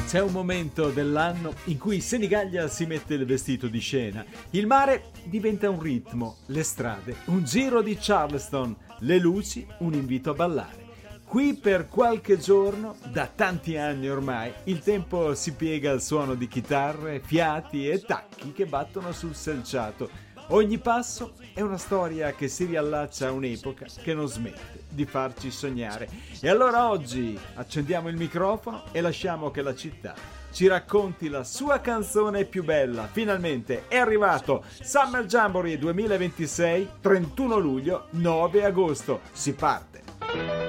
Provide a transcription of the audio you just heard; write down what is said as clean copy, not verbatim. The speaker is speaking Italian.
C'è un momento dell'anno in cui Senigallia si mette il vestito di scena, il mare diventa un ritmo, le strade un giro di Charleston, le luci un invito a ballare. Qui per qualche giorno, da tanti anni ormai, il tempo si piega al suono di chitarre, fiati e tacchi che battono sul selciato. Ogni passo è una storia che si riallaccia a un'epoca che non smette di farci sognare. E allora oggi accendiamo il microfono e lasciamo che la città ci racconti la sua canzone più bella. Finalmente è arrivato Summer Jamboree 2026, 31 luglio, 9 agosto. Si parte!